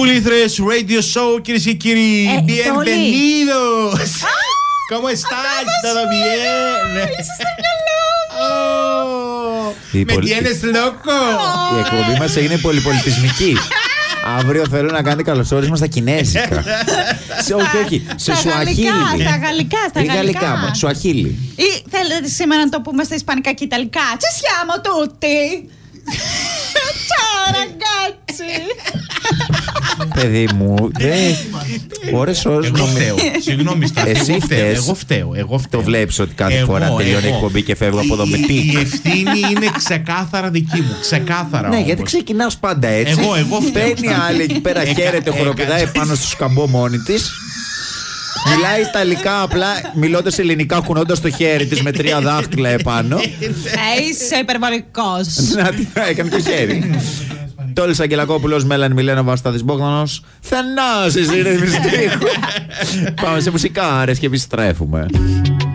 Πουλήθρες Radio Show, κυρίες και κύριοι. Bienvenidos. ¿Cómo estás? ¿Todo bien? Με tienes loco. Η εκπομπή μας έγινε πολυπολιτισμική. Αύριο θέλω να κάνετε καλωσόρισμα στα κινέζικα. Όχι, σε σουαχίλι. Στα γαλλικά. Σουαχίλι. Ή θέλετε σήμερα να το πούμε στα ισπανικά και ιταλικά. Ci siamo tutti. Ciao ragazzi. Παιδί μου, ώρες φταίω. Συγγνώμη, εγώ φταίω. Το βλέπεις ότι κάθε φορά τελειώνει η εκπομπή και φεύγω από εδώ με τι. Η ευθύνη είναι ξεκάθαρα δική μου. Ξεκάθαρα. Ναι, γιατί ξεκινάς πάντα έτσι. Εγώ φταίω. Παίρνει άλλη εκεί πέρα, χαίρεται, χοροπηδάει πάνω στο σκαμπό μόνη της. Μιλάει ιταλικά, απλά μιλώντας ελληνικά, κουνώντας το χέρι της με 3 δάχτυλα επάνω. Είσαι υπερβολικός. Να τι έκανε το χέρι. Τόλης Αγγελακόπουλος, Μέλανη Μιλένα, Βαστάδης Μπόγδανος. Θανάσης ρυθμιστή. Πάμε σε μουσικάρες και επιστρέφουμε.